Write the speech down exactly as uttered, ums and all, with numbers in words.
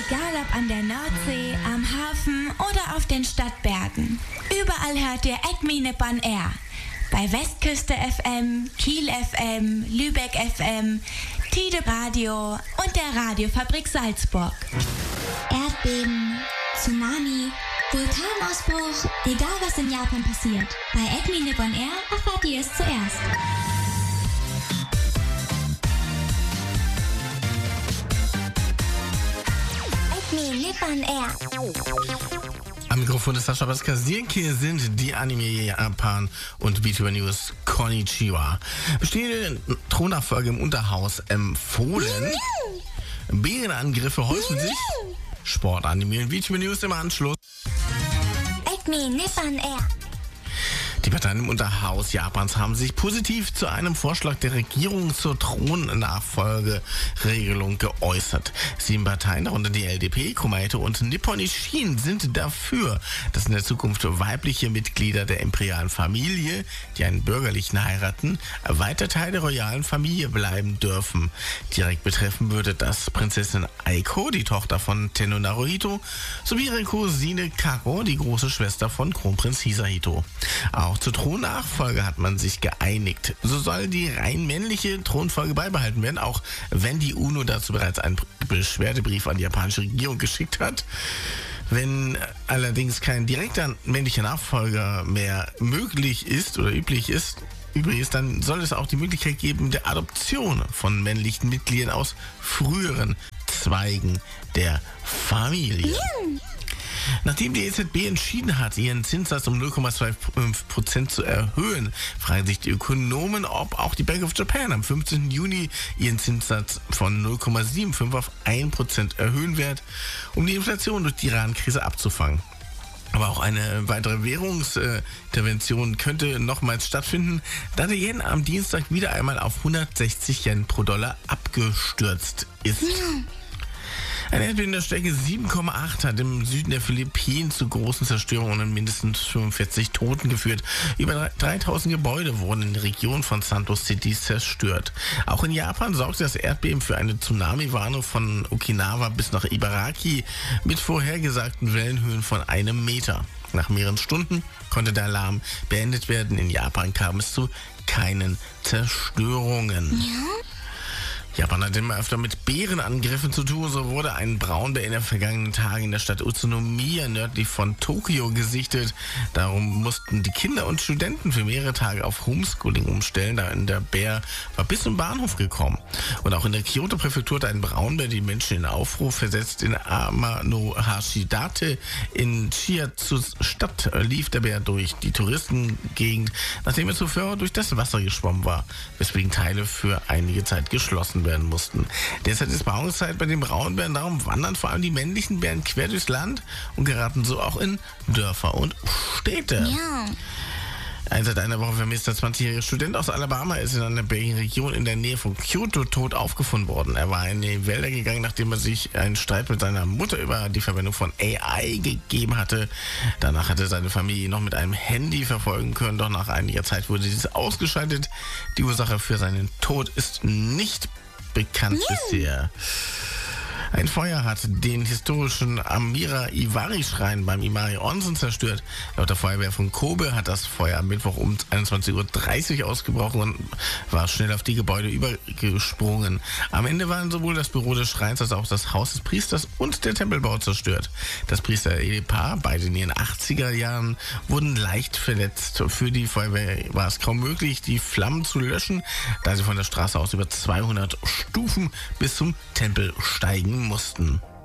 Egal ob an der Nordsee, am Hafen oder auf den Stadtbergen. Überall hört ihr Acme Nippon Air. Bei Westküste F M, Kiel F M, Lübeck F M, Tide Radio und der Radiofabrik Salzburg. Erdbeben, Tsunami, Vulkanausbruch, egal was in Japan passiert. Bei Acme Nippon Air erfahrt ihr es zuerst. Acme Nippon Air. Am Mikrofon ist Sascha Baskasienk. Hier sind die Anime Japan und VTuber News Konnichiwa. Bestehende Thronnachfolge im Unterhaus empfohlen. Bärenangriffe häufen sich. Sportanime und VTuber News im Anschluss. Acme Nippon Air. Die Parteien im Unterhaus Japans haben sich positiv zu einem Vorschlag der Regierung zur Thronnachfolgeregelung geäußert. Sieben Parteien, darunter die L D P, Komeito und Nippon Ishin, sind dafür, dass in der Zukunft weibliche Mitglieder der imperialen Familie, die einen bürgerlichen heiraten, weiter Teil der royalen Familie bleiben dürfen. Direkt betreffen würde das Prinzessin Aiko, die Tochter von Tenno Naruhito, sowie ihre Cousine Kako, die große Schwester von Kronprinz Hisahito. Auch zur Thronnachfolge hat man sich geeinigt. So soll die rein männliche Thronfolge beibehalten werden, auch wenn die UNO dazu bereits einen Beschwerdebrief an die japanische Regierung geschickt hat. Wenn allerdings kein direkter männlicher Nachfolger mehr möglich ist oder üblich ist, übrig ist, dann soll es auch die Möglichkeit geben der Adoption von männlichen Mitgliedern aus früheren Zweigen der Familie. Mm. Nachdem die E Z B entschieden hat, ihren Zinssatz um null Komma fünfundzwanzig Prozent zu erhöhen, fragen sich die Ökonomen, ob auch die Bank of Japan am fünfzehnten Juni ihren Zinssatz von null Komma fünfundsiebzig auf ein Prozent erhöhen wird, um die Inflation durch die Iran-Krise abzufangen. Aber auch eine weitere Währungsintervention könnte nochmals stattfinden, da der Yen am Dienstag wieder einmal auf hundertsechzig Yen pro Dollar abgestürzt ist. Ein Erdbeben der Stärke sieben Komma acht hat im Süden der Philippinen zu großen Zerstörungen und mindestens fünfundvierzig Toten geführt. Über dreitausend Gebäude wurden in der Region von Santos City zerstört. Auch in Japan sorgte das Erdbeben für eine Tsunami-Warnung von Okinawa bis nach Ibaraki mit vorhergesagten Wellenhöhen von einem Meter. Nach mehreren Stunden konnte der Alarm beendet werden. In Japan kam es zu keinen Zerstörungen. Ja? Japan hat immer öfter mit Bärenangriffen zu tun. So wurde ein Braunbär in den vergangenen Tagen in der Stadt Utsunomiya nördlich von Tokio gesichtet. Darum mussten die Kinder und Studenten für mehrere Tage auf Homeschooling umstellen, da der Bär war bis zum Bahnhof gekommen. Und auch in der Kyoto-Präfektur hat ein Braunbär die Menschen in Aufruhr versetzt. In Amanohashidate in Chiazus Stadt lief der Bär durch die Touristengegend, nachdem er zuvor durch das Wasser geschwommen war, weswegen Teile für einige Zeit geschlossen werden mussten. Derzeit ist Paarungszeit bei den Braunbären, darum wandern vor allem die männlichen Bären quer durchs Land und geraten so auch in Dörfer und Städte. Ja. Ein seit einer Woche vermisster zwanzigjähriger Student aus Alabama ist in einer Region in der Nähe von Kyoto tot aufgefunden worden. Er war in die Wälder gegangen, nachdem er sich einen Streit mit seiner Mutter über die Verwendung von A I gegeben hatte. Danach hatte seine Familie noch mit einem Handy verfolgen können, doch nach einiger Zeit wurde dieses ausgeschaltet. Die Ursache für seinen Tod ist nicht bekannt yeah. bisher. Ein Feuer hat den historischen Amira-Iwari-Schrein beim Imari Onsen zerstört. Laut der Feuerwehr von Kobe hat das Feuer am Mittwoch um einundzwanzig Uhr dreißig ausgebrochen und war schnell auf die Gebäude übergesprungen. Am Ende waren sowohl das Büro des Schreins als auch das Haus des Priesters und der Tempelbau zerstört. Das Priester-Ehepaar, beide in ihren achtziger Jahren, wurden leicht verletzt. Für die Feuerwehr war es kaum möglich, die Flammen zu löschen, da sie von der Straße aus über zweihundert Stufen bis zum Tempel steigen mussten.